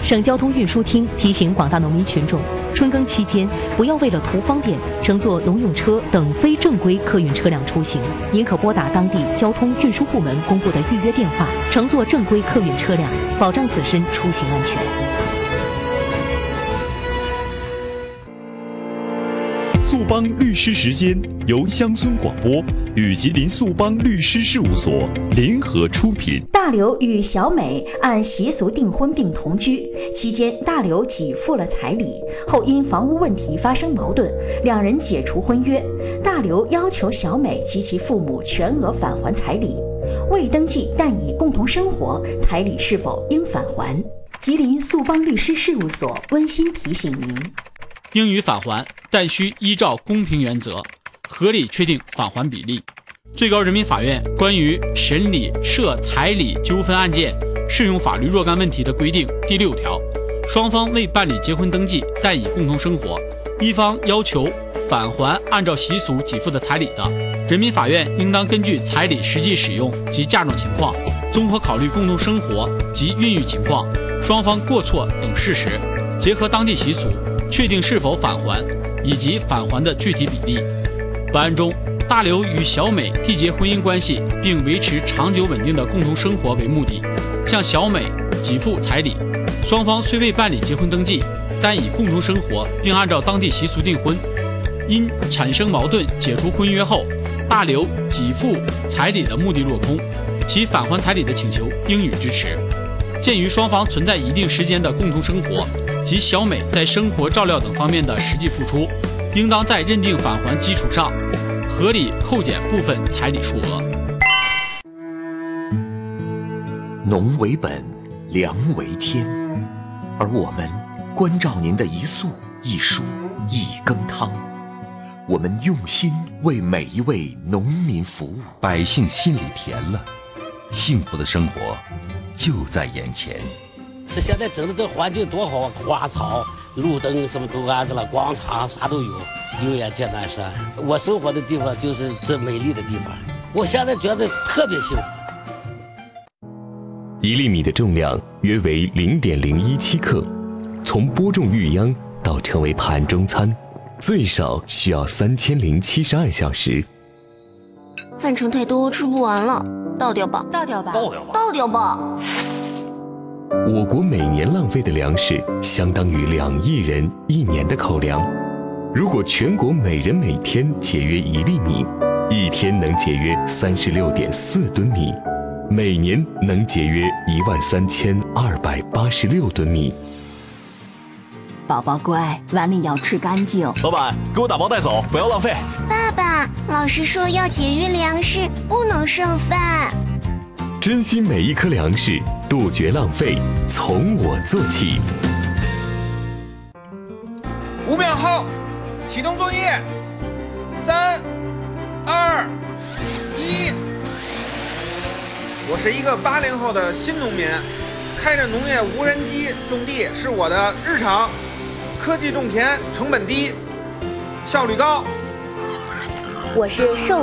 省交通运输厅提醒广大农民群众，春耕期间不要为了图方便乘坐农用车等非正规客运车辆出行，您可拨打当地交通运输部门公布的预约电话，乘坐正规客运车辆，保障自身出行安全。 速帮律师时间由乡村广播与吉林速帮律师事务所联合出品。 大刘与小美按习俗订婚并同居，期间大刘给付了彩礼，后因房屋问题发生矛盾，两人解除婚约。大刘要求小美及其父母全额返还彩礼，未登记但已共同生活，彩礼是否应返还？吉林速帮律师事务所温馨提醒您： 应予返还，但需依照公平原则，合理确定返还比例。最高人民法院关于审理涉彩礼纠纷案件适用法律若干问题的规定第6条，双方未办理结婚登记但已共同生活，一方要求返还按照习俗给付的彩礼的，人民法院应当根据彩礼实际使用及嫁妆情况，综合考虑共同生活及孕育情况、双方过错等事实，结合当地习俗，确定是否返还以及返还的具体比例。本案中，大刘与小美缔结婚姻关系并维持长久稳定的共同生活为目的，向小美给付彩礼。双方虽未办理结婚登记，但已共同生活并按照当地习俗订婚。因产生矛盾解除婚约后，大刘给付彩礼的目的落空，其返还彩礼的请求应予支持。鉴于双方存在一定时间的共同生活及小美在生活照料等方面的实际付出，应当在认定返还基础上合理扣减部分彩礼数额。 农为本，粮为天，而我们关照您的一粟一蔬一羹汤，我们用心为每一位农民服务， 百姓心里甜了，幸福的生活就在眼前。 这现在整的这环境多好啊，花草、路灯什么都安置了，广场啥都有，有眼见南山。我生活的地方就是这美丽的地方，我现在觉得特别幸福。 1粒米的重量约为0.017克，从播种育秧到成为盘中餐，最少需要3072小时。 饭盛太多，吃不完了，倒掉吧， 倒掉吧， 倒掉吧。 我国每年浪费的粮食相当于2亿人1年的口粮。如果全国每人每天节约1粒米，一天能节约36.4吨米，每年能节约13286吨米。 宝宝乖，碗里要吃干净。 老板，给我打包带走，不要浪费。 爸爸，老师说要节约粮食，不能剩饭。 珍惜每一颗粮食，杜绝浪费，从我做起。 5秒后，启动作业。3、2、1。我是一个80后的新农民，开着农业无人机种地是我的日常。科技种田成本低，效率高。 我是瘦